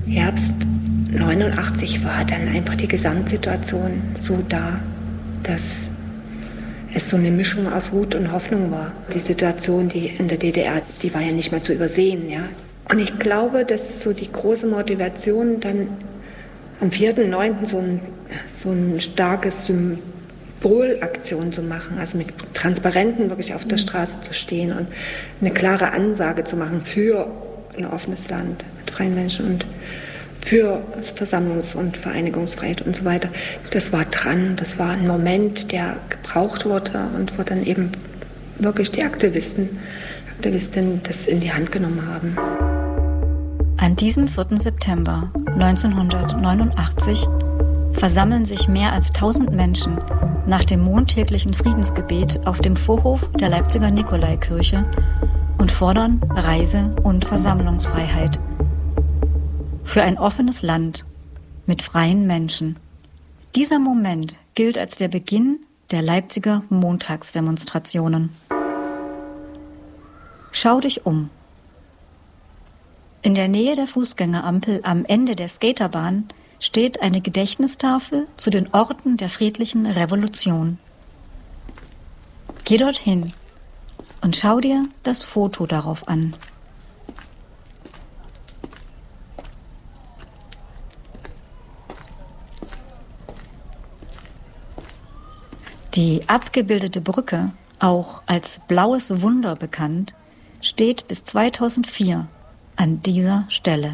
Herbst 89 war dann einfach die Gesamtsituation so da, dass es so eine Mischung aus Wut und Hoffnung war. Die Situation, die in der DDR, die war ja nicht mehr zu übersehen, ja. Und ich glaube, dass so die große Motivation dann am 4.9. so ein starkes Symbolaktion zu machen, also mit Transparenten wirklich auf der Straße zu stehen und eine klare Ansage zu machen für ein offenes Land mit freien Menschen und für Versammlungs- und Vereinigungsfreiheit und so weiter. Das war dran, das war ein Moment, der gebraucht wurde und wo dann eben wirklich die Aktivistinnen das in die Hand genommen haben. An diesem 4. September 1989 versammeln sich mehr als 1000 Menschen nach dem montäglichen Friedensgebet auf dem Vorhof der Leipziger Nikolaikirche und fordern Reise- und Versammlungsfreiheit für ein offenes Land mit freien Menschen. Dieser Moment gilt als der Beginn der Leipziger Montagsdemonstrationen. Schau dich um. In der Nähe der Fußgängerampel am Ende der Skaterbahn steht eine Gedächtnistafel zu den Orten der friedlichen Revolution. Geh dorthin und schau dir das Foto darauf an. Die abgebildete Brücke, auch als Blaues Wunder bekannt, steht bis 2004 an dieser Stelle.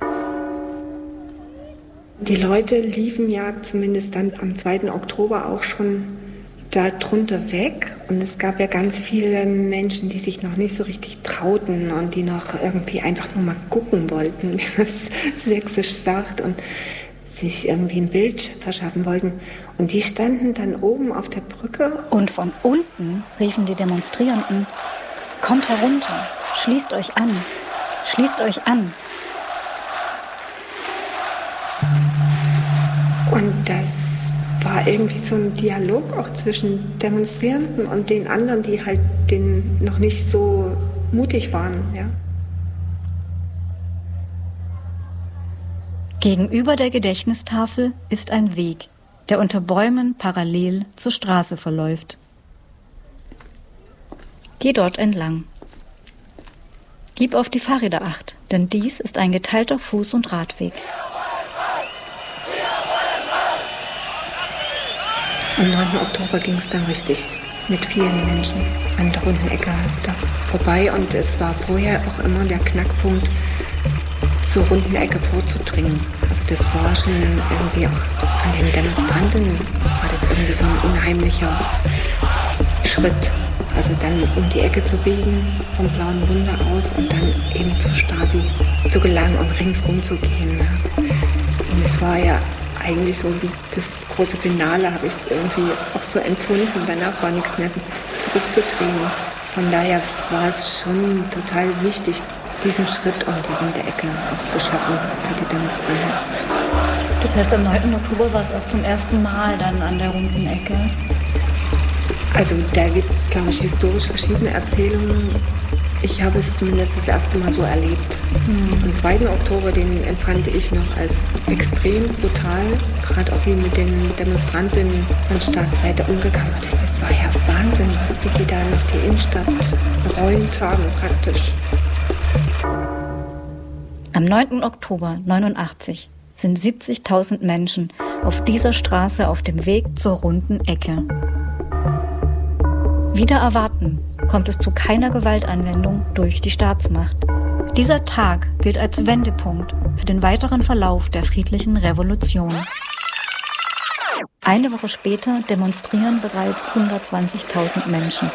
Die Leute liefen ja zumindest dann am 2. Oktober auch schon da drunter weg. Und es gab ja ganz viele Menschen, die sich noch nicht so richtig trauten und die noch irgendwie einfach nur mal gucken wollten, wie man es sächsisch sagt, und sich irgendwie ein Bild verschaffen wollten. Und die standen dann oben auf der Brücke. Und von unten riefen die Demonstrierenden: Kommt herunter, schließt euch an, schließt euch an. Und das war irgendwie so ein Dialog auch zwischen Demonstrierenden und den anderen, die halt noch nicht so mutig waren, ja. Gegenüber der Gedächtnistafel ist ein Weg, der unter Bäumen parallel zur Straße verläuft. Geh dort entlang. Gib auf die Fahrräder Acht, denn dies ist ein geteilter Fuß- und Radweg. Am 9. Oktober ging es dann richtig mit vielen Menschen an der runden Ecke da vorbei. Und es war vorher auch immer der Knackpunkt, zur runden Ecke vorzudringen. Also das war schon irgendwie auch von den Demonstranten, war das irgendwie so ein unheimlicher Schritt. Also dann um die Ecke zu biegen, vom Blauen Wunder aus und dann eben zur Stasi zu gelangen und ringsrum zu gehen. Und es war ja eigentlich so wie das große Finale, habe ich es irgendwie auch so empfunden. Danach war nichts mehr zurückzudrehen. Von daher war es schon total wichtig, diesen Schritt um die runde Ecke auch zu schaffen für die Demonstranten. Das heißt, am 9. Oktober war es auch zum ersten Mal dann an der runden Ecke? Also da gibt es, glaube ich, historisch verschiedene Erzählungen. Ich habe es zumindest das erste Mal so erlebt. Den 2. Oktober, den empfand ich noch als extrem brutal, gerade auch wie mit den Demonstrantinnen von Staatsseite umgegangen wird. Das war ja Wahnsinn, wie die da noch die Innenstadt geräumt haben praktisch. Am 9. Oktober 89 sind 70.000 Menschen auf dieser Straße auf dem Weg zur runden Ecke. Wider Erwarten kommt es zu keiner Gewaltanwendung durch die Staatsmacht. Dieser Tag gilt als Wendepunkt für den weiteren Verlauf der friedlichen Revolution. Eine Woche später demonstrieren bereits 120.000 Menschen.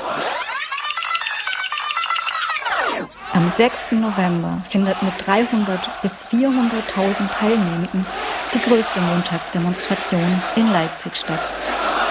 Am 6. November findet mit 300.000 bis 400.000 Teilnehmenden die größte Montagsdemonstration in Leipzig statt.